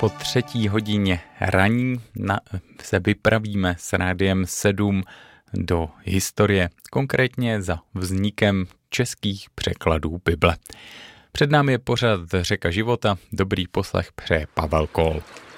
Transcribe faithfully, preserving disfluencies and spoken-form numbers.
Po třetí hodině raní na, se vypravíme s Rádiem sedm do historie, konkrétně za vznikem českých překladů Bible. Před námi je pořad Řeka života, dobrý poslech přeje Pavel Kol.